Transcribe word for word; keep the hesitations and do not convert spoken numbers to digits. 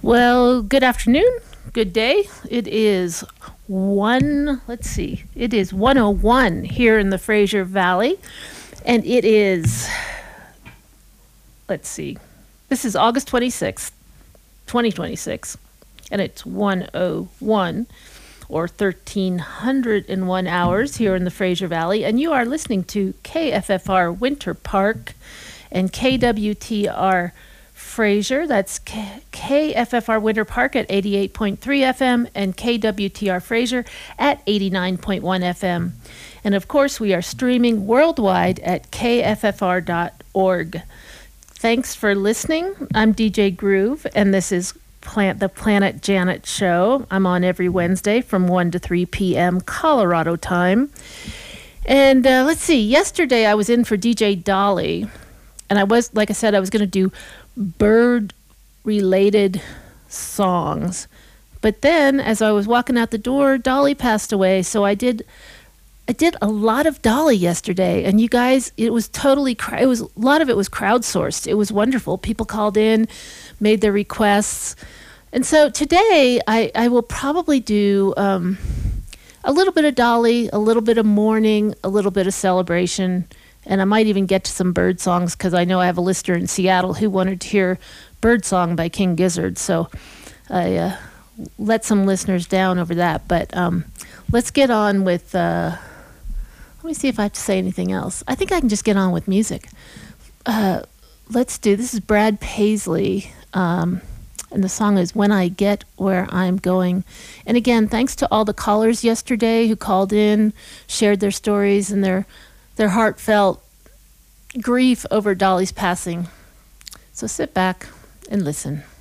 Well, good afternoon, good day. It is one, let's see, it is one oh one here in the Fraser Valley, and it is, let's see, this is August twenty-sixth, twenty twenty-six, and it's one oh one, or thirteen oh one hours here in the Fraser Valley, and you are listening to K F F R Winter Park and K W T R Fraser. That's K- KFFR Winter Park at eighty-eight point three F M and K W T R Fraser at eighty-nine point one F M. And of course, we are streaming worldwide at K F F R dot org. Thanks for listening. I'm D J Groove, and this is Plant the Planet Janet Show. I'm on every Wednesday from one to three p.m. Colorado time. And uh, let's see, yesterday I was in for D J Dolly, and I was, like I said, I was going to do bird-related songs. But then, as I was walking out the door, Dolly passed away, so I did I did a lot of Dolly yesterday. And you guys, it was totally, it was a lot of it was crowdsourced. It was wonderful. People called in, made their requests. And so today, I, I will probably do um, a little bit of Dolly, a little bit of mourning, a little bit of celebration, and I might even get to some bird songs because I know I have a listener in Seattle who wanted to hear Bird Song by King Gizzard. So I uh, let some listeners down over that. But um, let's get on with, uh, let me see if I have to say anything else. I think I can just get on with music. Uh, let's do, this is Brad Paisley, um, and the song is When I Get Where I'm Going. And again, thanks to all the callers yesterday who called in, shared their stories and their their heartfelt grief over Dolly's passing. So sit back and listen.